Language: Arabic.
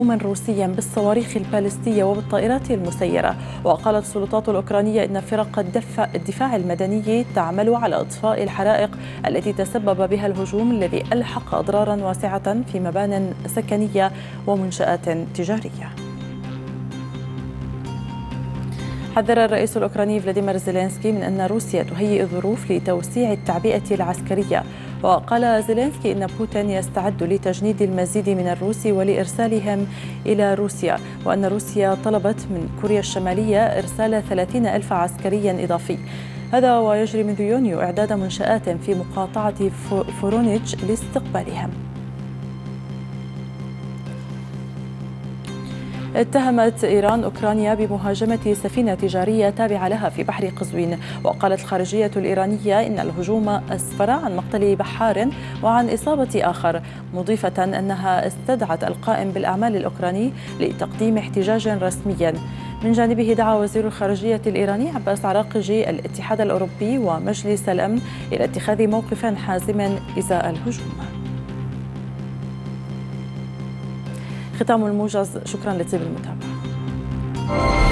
روسيا بالصواريخ البالستية وبالطائرات المسيرة. وقالت السلطات الأوكرانية إن فرق الدفاع المدني تعمل على إطفاء الحرائق التي تسبب بها الهجوم الذي ألحق أضرارا واسعة في مبان سكنية ومنشآت تجارية. حذر الرئيس الأوكراني فلاديمير زيلينسكي من أن روسيا تهيئ الظروف لتوسيع التعبئة العسكرية. وقال زيلينسكي إن بوتين يستعد لتجنيد المزيد من الروس ولإرسالهم إلى روسيا، وأن روسيا طلبت من كوريا الشمالية إرسال 30,000 عسكري إضافي. هذا ويجري منذ يونيو إعداد منشآت في مقاطعة فورونيتش لاستقبالهم. اتهمت إيران أوكرانيا بمهاجمة سفينة تجارية تابعة لها في بحر قزوين. وقالت الخارجية الإيرانية إن الهجوم أسفر عن مقتل بحار وعن إصابة آخر، مضيفة أنها استدعت القائم بالأعمال الأوكراني لتقديم احتجاج رسمي. من جانبه دعا وزير الخارجية الإيراني عباس عراقجي الاتحاد الأوروبي ومجلس الأمن إلى اتخاذ موقف حازم إزاء الهجوم. ختام الموجز، شكرا لطيب المتابعة.